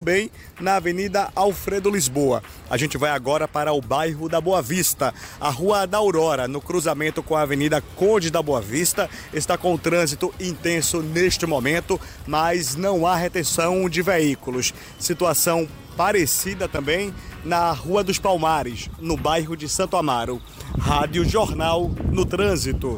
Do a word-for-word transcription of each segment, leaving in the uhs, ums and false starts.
também na Avenida Alfredo Lisboa. A gente vai agora para o bairro da Boa Vista. A Rua da Aurora, no cruzamento com a Avenida Conde da Boa Vista, está com o trânsito intenso neste momento, mas não há retenção de veículos. Situação parecida também na Rua dos Palmares, no bairro de Santo Amaro. Rádio Jornal no Trânsito.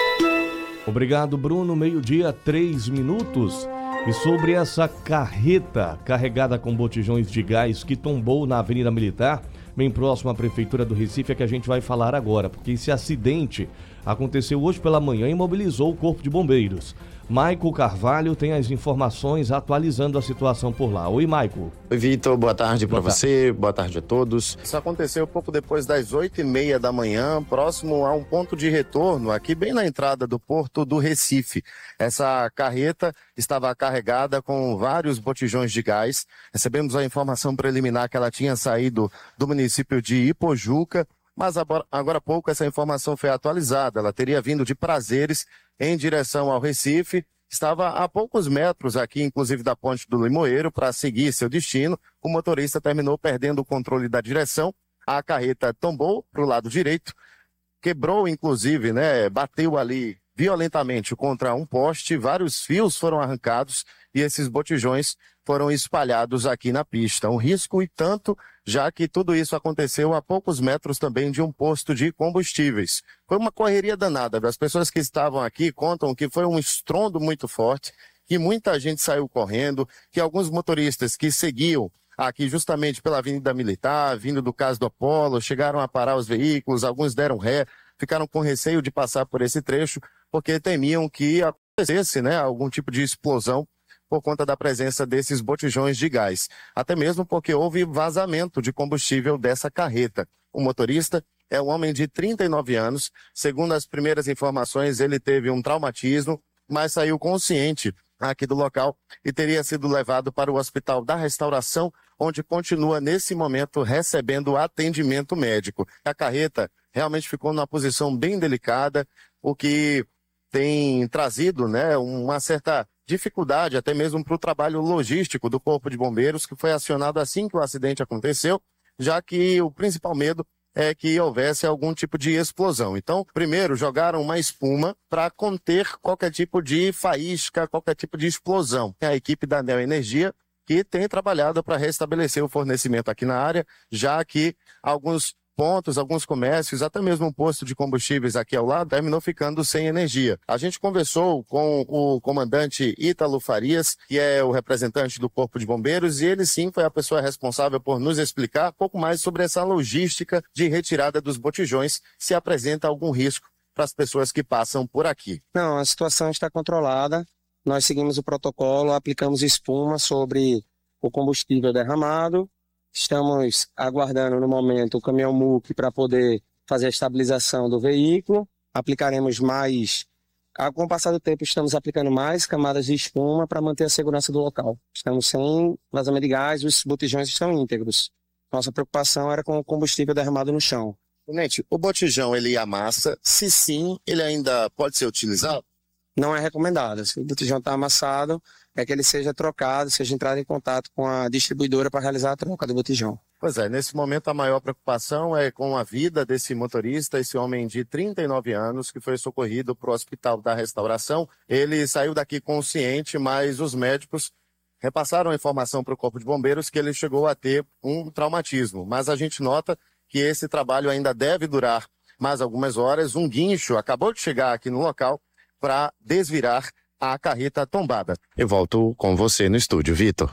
Obrigado, Bruno. Meio-dia, três minutos. E sobre essa carreta carregada com botijões de gás que tombou na Avenida Militar, bem próximo à Prefeitura do Recife, é que a gente vai falar agora, porque esse acidente aconteceu hoje pela manhã e imobilizou o Corpo de Bombeiros. Maico Carvalho tem as informações atualizando a situação por lá. Oi, Maico. Oi, Vitor. Boa tarde para você. Boa tarde a todos. Isso aconteceu pouco depois das oito e meia da manhã, próximo a um ponto de retorno, aqui bem na entrada do Porto do Recife. Essa carreta estava carregada com vários botijões de gás. Recebemos a informação preliminar que ela tinha saído do município de Ipojuca, mas agora, agora há pouco essa informação foi atualizada. Ela teria vindo de Prazeres em direção ao Recife, estava a poucos metros aqui, inclusive da ponte do Limoeiro, para seguir seu destino. O motorista terminou perdendo o controle da direção, a carreta tombou para o lado direito, quebrou inclusive, né, bateu ali violentamente contra um poste, vários fios foram arrancados e esses botijões foram espalhados aqui na pista. Um risco e tanto, já que tudo isso aconteceu a poucos metros também de um posto de combustíveis. Foi uma correria danada. As pessoas que estavam aqui contam que foi um estrondo muito forte, que muita gente saiu correndo, que alguns motoristas que seguiam aqui justamente pela Avenida Militar, vindo do Cais do Apolo, chegaram a parar os veículos, alguns deram ré, ficaram com receio de passar por esse trecho, porque temiam que acontecesse, né, algum tipo de explosão por conta da presença desses botijões de gás. Até mesmo porque houve vazamento de combustível dessa carreta. O motorista é um homem de trinta e nove anos. Segundo as primeiras informações, ele teve um traumatismo, mas saiu consciente aqui do local e teria sido levado para o Hospital da Restauração, onde continua nesse momento recebendo atendimento médico. A carreta realmente ficou numa posição bem delicada, o que tem trazido, né, uma certa dificuldade até mesmo para o trabalho logístico do Corpo de Bombeiros, que foi acionado assim que o acidente aconteceu, já que o principal medo é que houvesse algum tipo de explosão. Então, primeiro, jogaram uma espuma para conter qualquer tipo de faísca, qualquer tipo de explosão. É a equipe da Neo Energia que tem trabalhado para restabelecer o fornecimento aqui na área, já que alguns pontos, alguns comércios, até mesmo um posto de combustíveis aqui ao lado, terminou ficando sem energia. A gente conversou com o comandante Ítalo Farias, que é o representante do Corpo de Bombeiros, e ele sim foi a pessoa responsável por nos explicar um pouco mais sobre essa logística de retirada dos botijões, se apresenta algum risco para as pessoas que passam por aqui. Não, a situação está controlada, nós seguimos o protocolo, aplicamos espuma sobre o combustível derramado. Estamos aguardando no momento o caminhão M U C para poder fazer a estabilização do veículo. Aplicaremos mais, com o passar do tempo estamos aplicando mais camadas de espuma para manter a segurança do local. Estamos sem vazamento de gás, os botijões estão íntegros. Nossa preocupação era com o combustível derramado no chão. Tenente, o botijão ele amassa, se sim, ele ainda pode ser utilizado? Não é recomendado. Se o botijão está amassado, é que ele seja trocado, seja entrado em contato com a distribuidora para realizar a troca do botijão. Pois é, nesse momento a maior preocupação é com a vida desse motorista, esse homem de trinta e nove anos que foi socorrido para o Hospital da Restauração. Ele saiu daqui consciente, mas os médicos repassaram a informação para o Corpo de Bombeiros que ele chegou a ter um traumatismo. Mas a gente nota que esse trabalho ainda deve durar mais algumas horas. Um guincho acabou de chegar aqui no local para desvirar a carreta tombada. Eu volto com você no estúdio, Vitor.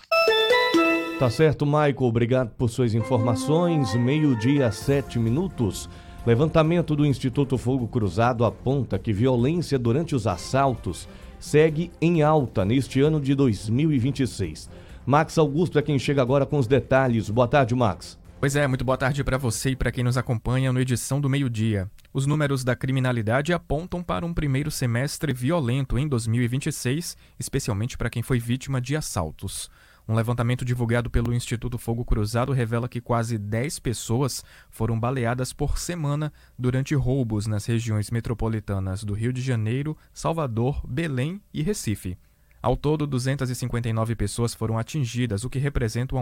Tá certo, Michael. Obrigado por suas informações. Meio-dia, sete minutos. Levantamento do Instituto Fogo Cruzado aponta que violência durante os assaltos segue em alta neste ano de dois mil e vinte e seis. Max Augusto é quem chega agora com os detalhes. Boa tarde, Max. Pois é, muito boa tarde para você e para quem nos acompanha no Edição do Meio-Dia. Os números da criminalidade apontam para um primeiro semestre violento em dois mil e vinte e seis, especialmente para quem foi vítima de assaltos. Um levantamento divulgado pelo Instituto Fogo Cruzado revela que quase dez pessoas foram baleadas por semana durante roubos nas regiões metropolitanas do Rio de Janeiro, Salvador, Belém e Recife. Ao todo, duzentas e cinquenta e nove pessoas foram atingidas, o que representa um